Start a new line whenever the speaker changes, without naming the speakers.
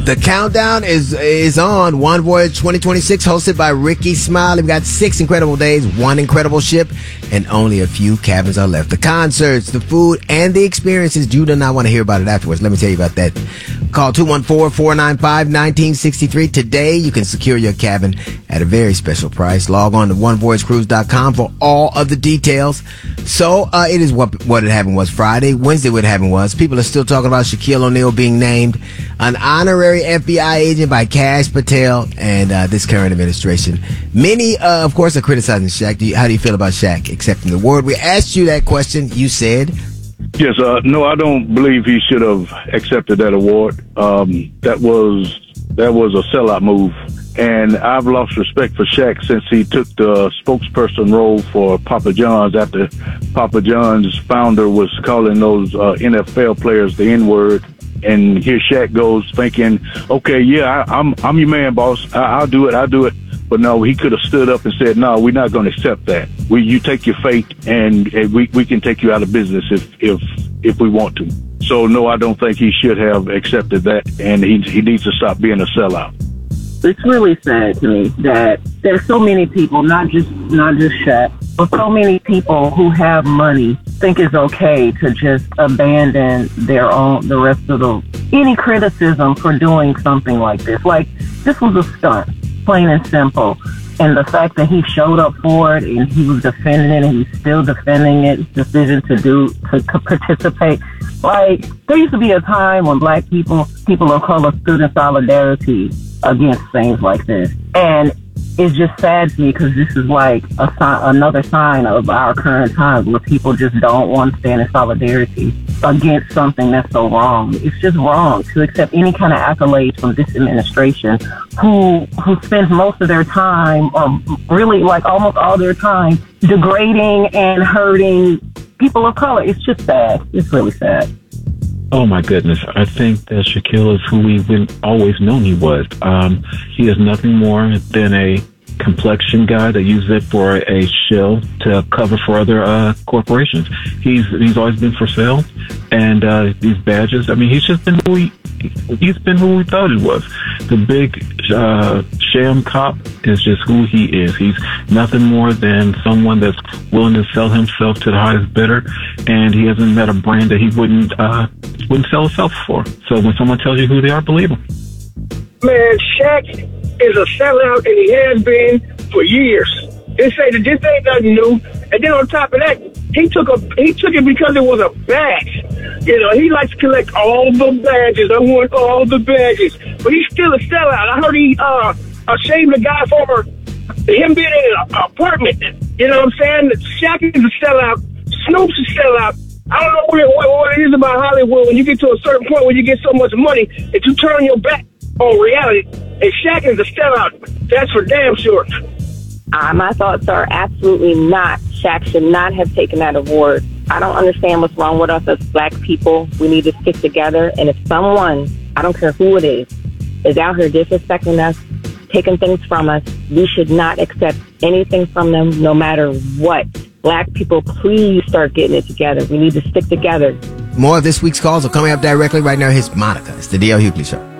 The countdown is on. One Voyage 2026, hosted by Ricky Smiley. We've got 6 incredible days, 1 incredible ship, and only a few cabins are left. The concerts, the food, and the experiences. You do not want to hear about it afterwards. Let me tell you about that. Call 214-495-1963. Today, you can secure your cabin at a very special price. Log on to onevoyagecruise.com for all of the details. So, it is what it happened was Friday. Wednesday, what happened was people are still talking about Shaquille O'Neal being named an honorary FBI agent by Kash Patel and this current administration. Many, of course, are criticizing Shaq. How do you feel about Shaq accepting the award? We asked you that question. You said...
Yes, no, I don't believe he should have accepted that award. That was a sellout move. And I've lost respect for Shaq since he took the spokesperson role for Papa John's after Papa John's founder was calling those NFL players the N-word. And here Shaq goes thinking, okay, yeah, I'm your man, boss. I'll do it. But no, he could have stood up and said, no, we're not going to accept that. You take your fate, and we can take you out of business if we want to. So no, I don't think he should have accepted that, and he needs to stop being a sellout.
It's really sad to me that there's so many people, not just Shaq, but so many people who have money think it's okay to just abandon the rest of any criticism for doing something like this. Like, this was a stunt, plain and simple. And the fact that he showed up for it and he was defending it and he's still defending it, his decision to participate. Like, there used to be a time when black people of color stood in solidarity against things like this. And it's just sad to me because this is like another sign of our current times where people just don't want to stand in solidarity against something that's so wrong. It's just wrong to accept any kind of accolades from this administration who spends most of their time, or really like almost all their time, degrading and hurting people of color. It's just sad. It's really sad.
Oh my goodness. I think that Shaquille is who we've always known he was. He is nothing more than a complexion guy that uses it for a shill to cover for other corporations. He's always been for sale, and these badges, I mean, he's been who we thought he was. The big sham cop is just who he is. He's nothing more than someone that's willing to sell himself to the highest bidder, and he hasn't met a brand that he wouldn't sell himself for. So when someone tells you who they are, believe them.
Man, Shaq is a sellout, and he has been for years. This ain't nothing new. And then on top of that, he took it because it was a badge. You know, he likes to collect all the badges. I want all the badges, but he's still a sellout. I heard he shamed the guy for him being in an apartment. You know what I'm saying? Shaq is a sellout. Snoop's a sellout. I don't know what it is about Hollywood when you get to a certain point where you get so much money that you turn your back on reality. And Shaq is a sellout. That's for damn sure.
My thoughts are absolutely not. Shaq should not have taken that award. I don't understand what's wrong with us as black people. We need to stick together. And if someone, I don't care who it is out here disrespecting us, taking things from us, we should not accept anything from them, no matter what. Black people, please start getting it together. We need to stick together.
More of this week's calls are coming up directly right now. Here's Monica. It's the D.L. Hughley Show.